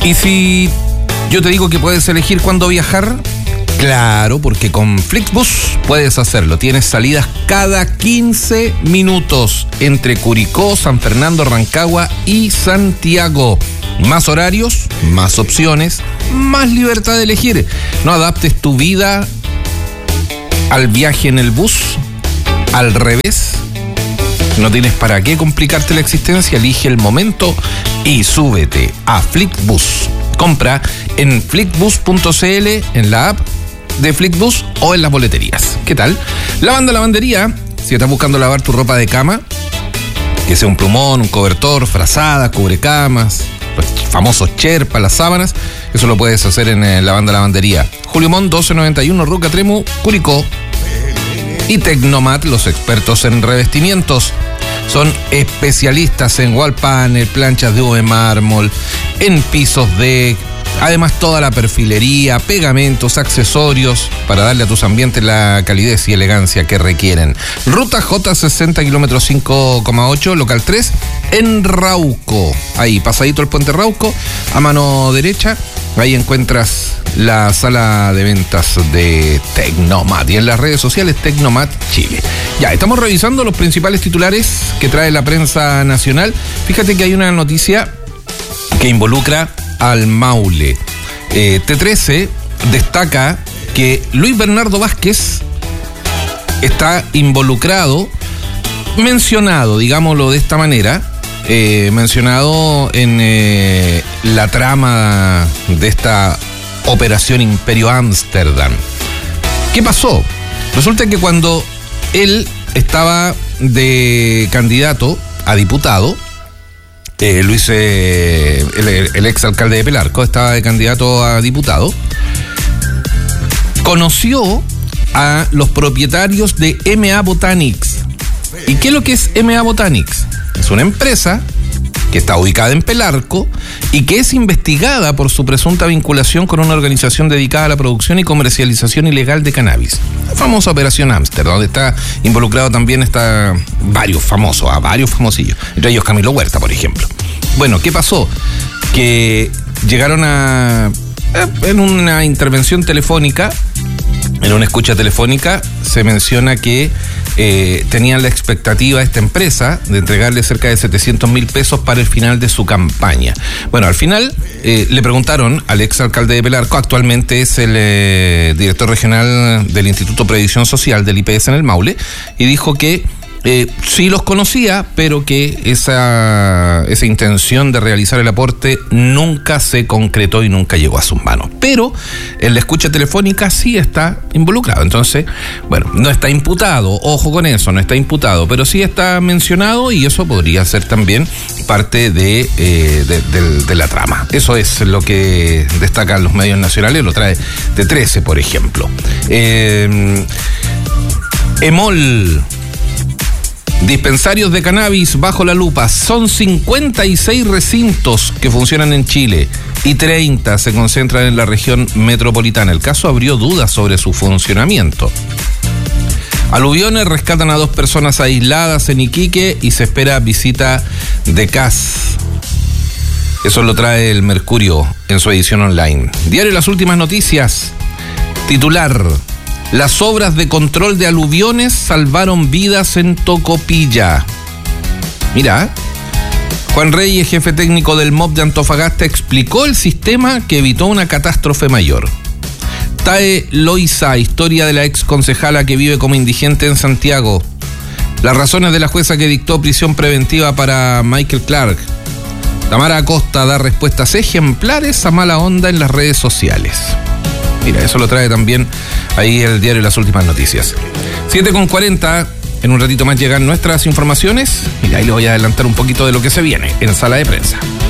Y si yo te digo que puedes elegir cuándo viajar, claro, porque con Flixbus puedes hacerlo. Tienes salidas cada 15 minutos entre Curicó, San Fernando, Rancagua y Santiago. Más horarios, más opciones, más libertad de elegir. No adaptes tu vida al viaje en el bus al revés. No tienes para qué complicarte la existencia. Elige el momento y súbete a Flixbus. Compra en flixbus.cl, en la app de Flixbus o en las boleterías. ¿Qué tal? Lavandería. Si estás buscando lavar tu ropa de cama, que sea un plumón, un cobertor, frazada, cubrecamas, los famosos cherpas, las sábanas, eso lo puedes hacer en Lavandería. Julio Montt 1291, Ruca Tremu, Curicó. Y Tecnomat, los expertos en revestimientos. Son especialistas en wall panel, planchas de mármol, en pisos de... Además, toda la perfilería, pegamentos, accesorios para darle a tus ambientes la calidez y elegancia que requieren. Ruta J60, kilómetro 5,8, local 3, en Rauco. Ahí, pasadito el puente Rauco, a mano derecha. Ahí encuentras la sala de ventas de Tecnomat y en las redes sociales Tecnomat Chile. Ya, estamos revisando los principales titulares que trae la prensa nacional. Fíjate que hay una noticia que involucra al Maule. T13 destaca que Luis Bernardo Vázquez está involucrado, mencionado, digámoslo de esta manera, mencionado en la trama de esta Operación Imperio Ámsterdam. ¿Qué pasó? Resulta que cuando él estaba de candidato a diputado, Luis, el exalcalde de Pelarco, estaba de candidato a diputado, conoció a los propietarios de MA Botanics. ¿Y qué es lo que es MA Botanics? Es una empresa que está ubicada en Pelarco y que es investigada por su presunta vinculación con una organización dedicada a la producción y comercialización ilegal de cannabis. La famosa Operación Ámsterdam, donde está involucrado también varios famosillos, entre ellos Camilo Huerta, por ejemplo. Bueno, ¿qué pasó? Que llegaron en una intervención telefónica, en una escucha telefónica, se menciona que tenían la expectativa esta empresa de entregarle cerca de 700.000 pesos para el final de su campaña. Bueno, al final le preguntaron al exalcalde de Pelarco, actualmente es el director regional del Instituto de Previsión Social del IPS en el Maule, y dijo que sí los conocía, pero que esa intención de realizar el aporte nunca se concretó y nunca llegó a sus manos. Pero en la escucha telefónica sí está involucrado. Entonces, bueno, no está imputado, ojo con eso, no está imputado, pero sí está mencionado y eso podría ser también parte de la trama. Eso es lo que destacan los medios nacionales, lo trae T13, por ejemplo. EMOL, dispensarios de cannabis bajo la lupa. Son 56 recintos que funcionan en Chile y 30 se concentran en la región metropolitana. El caso abrió dudas sobre su funcionamiento. Aluviones rescatan a 2 personas aisladas en Iquique y se espera visita de CAS. Eso lo trae el Mercurio en su edición online. Diario Las Últimas Noticias. Titular: las obras de control de aluviones salvaron vidas en Tocopilla. Mira, Juan Reyes, jefe técnico del MOP de Antofagasta, explicó el sistema que evitó una catástrofe mayor. TAE Loiza, historia de la ex concejala que vive como indigente en Santiago. Las razones de la jueza que dictó prisión preventiva para Michael Clark. Tamara Acosta da respuestas ejemplares a mala onda en las redes sociales. Mira, eso lo trae también ahí el diario Las Últimas Noticias. 7:40, en un ratito más llegan nuestras informaciones. Mira, ahí le voy a adelantar un poquito de lo que se viene en Sala de Prensa.